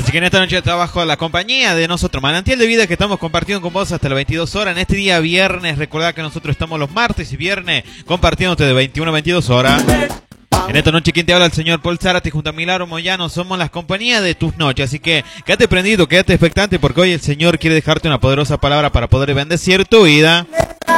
Así que en esta noche de trabajo la compañía de nosotros, Manantial de Vida, que estamos compartiendo con vos hasta las 22 horas. En este día viernes, recordad que nosotros estamos los martes y viernes compartiéndote de 21 a 22 horas. En esta noche, quien te habla, el señor Paul Zárate, junto a Milagro Moyano, somos las compañías de tus noches. Así que quédate prendido, quédate expectante, porque hoy el Señor quiere dejarte una poderosa palabra para poder bendecir tu vida.